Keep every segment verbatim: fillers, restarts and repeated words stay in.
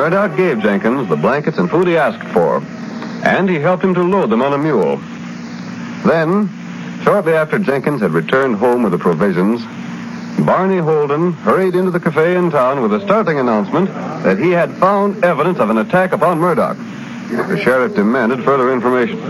Murdoch gave Jenkins the blankets and food he asked for, and he helped him to load them on a mule. Then, shortly after Jenkins had returned home with the provisions, Barney Holden hurried into the cafe in town with a startling announcement that he had found evidence of an attack upon Murdoch. The sheriff demanded further information.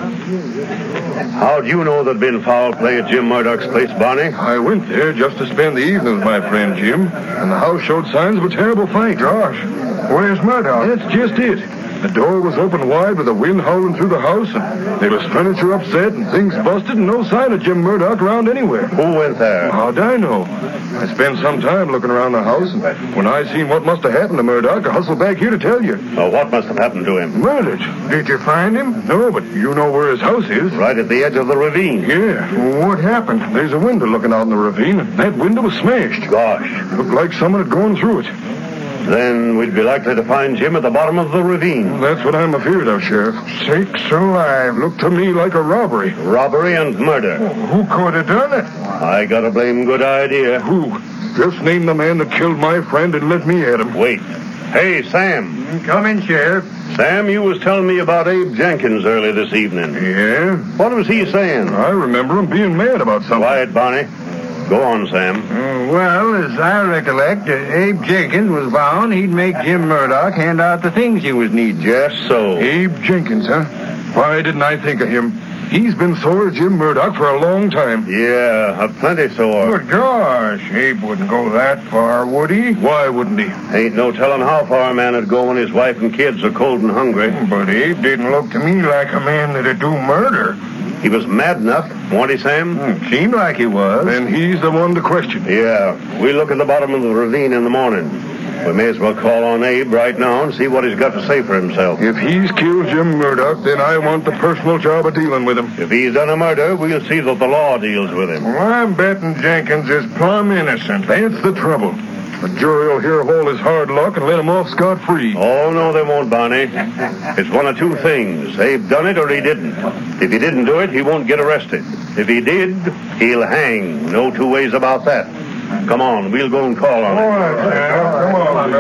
How'd you know there'd been foul play at Jim Murdoch's place, Barney? I went there just to spend the evening with my friend Jim, and the house showed signs of a terrible fight. Gosh, where's Murdoch? That's just it. The door was open wide with the wind howling through the house, and there was furniture upset and things busted and no sign of Jim Murdoch around anywhere. Who went there? How'd I know? I spent some time looking around the house, and when I seen what must have happened to Murdoch, I hustled back here to tell you. Oh, what must have happened to him? Murdered. Did you find him? No, but you know where his house is. Right at the edge of the ravine. Yeah. Well, what happened? There's a window looking out in the ravine, and that window was smashed. Gosh. Looked like someone had gone through it. Then we'd be likely to find Jim at the bottom of the ravine. That's what I'm afeard of, Sheriff. Sakes alive. Looked to me like a robbery. Robbery and murder. Who could have done it? I got a blame good idea. Who? Just name the man that killed my friend and let me at him. Wait. Hey, Sam. Come in, Sheriff. Sam, you was telling me about Abe Jenkins early this evening. Yeah? What was he saying? I remember him being mad about something. Quiet, Barney. Go on, Sam. Uh, well, as I recollect, uh, Abe Jenkins was vowing he'd make Jim Murdoch hand out the things he was needing. Just so. Abe Jenkins, huh? Why didn't I think of him? He's been sore at Jim Murdoch for a long time. Yeah, a plenty sore. Good gosh, Abe wouldn't go that far, would he? Why wouldn't he? Ain't no telling how far a man would go when his wife and kids are cold and hungry. But Abe didn't look to me like a man that'd do murder. He was mad enough, wasn't he, Sam? Hmm, seemed like he was. Then he's the one to question. Yeah, we'll look at the bottom of the ravine in the morning. We may as well call on Abe right now and see what he's got to say for himself. If he's killed Jim Murdoch, then I want the personal job of dealing with him. If he's done a murder, we'll see that the law deals with him. Well, I'm betting Jenkins is plumb innocent. That's the trouble. The jury will hear all his hard luck and let him off scot-free. Oh, no, they won't, Barney. It's one of two things. Abe done it or he didn't. If he didn't do it, he won't get arrested. If he did, he'll hang. No two ways about that. Come on, we'll go and call on him. All right, Sam.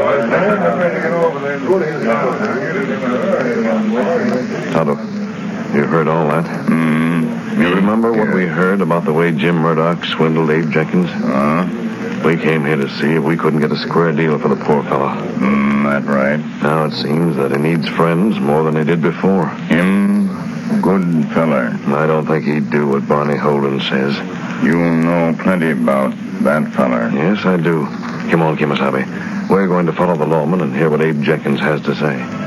Come on, Tonto, you heard all that? Mm. You remember what we heard about the way Jim Murdoch swindled Abe Jenkins? Uh-huh. We came here to see if we couldn't get a square deal for the poor fellow. Mm, that right. Now it seems that he needs friends more than he did before. Him, good feller. I don't think he'd do what Barney Holden says. You know plenty about that feller. Yes, I do. Come on, Kimasabi. We're going to follow the lawman and hear what Abe Jenkins has to say.